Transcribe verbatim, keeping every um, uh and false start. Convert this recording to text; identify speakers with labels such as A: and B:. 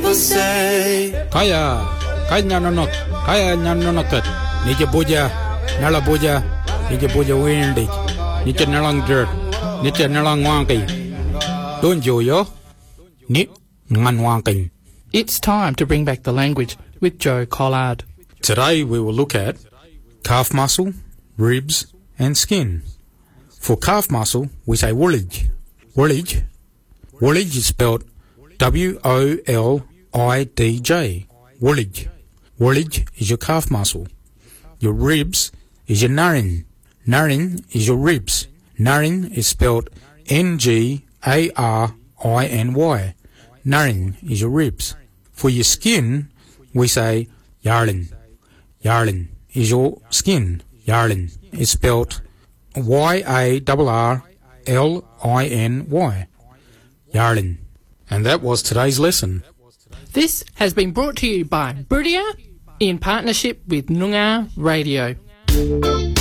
A: people say.
B: Kaya, kaya nyanonot, kaya nyanonotet. Nije boja, nala boja, nije boja windig. Nije nalang dirt, nije nalang wangki. Don't you yo? Ni ngan wangki.
C: It's time to bring back the language with Joe Collard.
B: Today we will look at calf muscle, ribs and skin. For calf muscle, we say woolage. Woolage. Woolage is spelled W O L I D J. Woolage. Woolage is your calf muscle. Your ribs is your narin. Narin is your ribs. Narin is spelled N G A R I N Y. Narin is your ribs. For your skin, we say yarlin. Yarlin is your skin. Yarlin is spelled Y A R R L I N Y. Yarlin. And that was today's lesson.
C: This has been brought to you by Buriya in partnership with Noongar Radio.